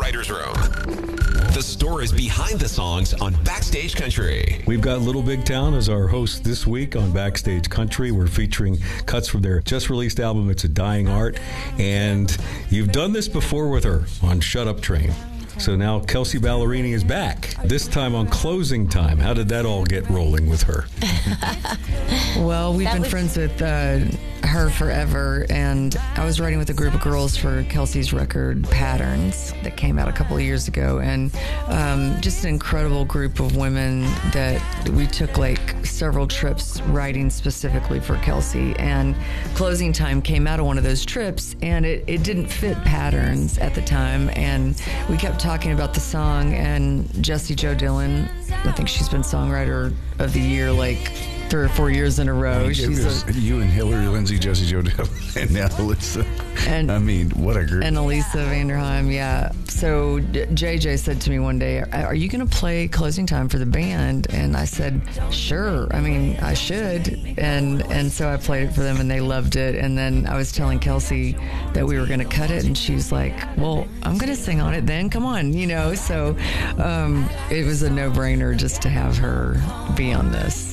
writer's room. The stories behind the songs on Backstage Country. We've got Little Big Town as our host this week on Backstage Country. We're featuring cuts from their just released album, It's a Dying Art. And you've done this before with her on Shut Up Train. So now Kelsea Ballerini is back, this time on Closing Time. How did that all get rolling with her? Well, we've been friends with her forever, and I was writing with a group of girls for Kelsea's record Patterns that came out a couple of years ago, and just an incredible group of women that we took like several trips writing specifically for Kelsea, and Closing Time came out of one of those trips, and it didn't fit Patterns at the time, and we kept talking about the song, and Jessie Jo Dillon, I think she's been Songwriter of the Year like 3 or 4 years in a row. You and Hillary Lindsay, Jessie Jo Dillon, and now Alyssa. And I mean, what a group. And Elisa Vanderheim, yeah. So JJ said to me one day, "Are you going to play Closing Time for the band?" And I said, "Sure. I mean, I should." And so I played it for them, and they loved it. And then I was telling Kelsea that we were going to cut it, and she's like, "Well, I'm going to sing on it then. Come on, you know." So it was a no-brainer just to have her be on this.